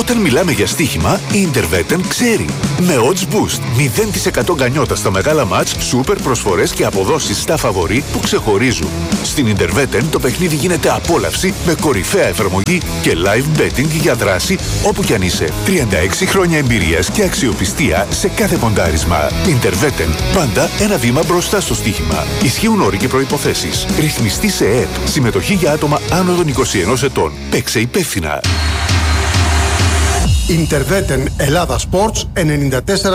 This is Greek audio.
Όταν μιλάμε για στοίχημα, η Interveten ξέρει. Με odds boost, 0% γκανιότα στα μεγάλα μάτς, σούπερ προσφορές και αποδόσεις στα φαβορί που ξεχωρίζουν. Στην Interveten το παιχνίδι γίνεται απόλαυση με κορυφαία εφαρμογή και live betting για δράση όπου κι αν είσαι. 36 χρόνια εμπειρίας και αξιοπιστία σε κάθε ποντάρισμα. Interveten, πάντα ένα βήμα μπροστά στο στοίχημα. Ισχύουν όροι και προϋποθέσεις. Ρυθμιστή σε ΕΕΠ. Συμμετοχή για άτομα άνω των 21 ετών. Παίξε υπεύθυνα. Interveten Ελλάδα Sports 94,6.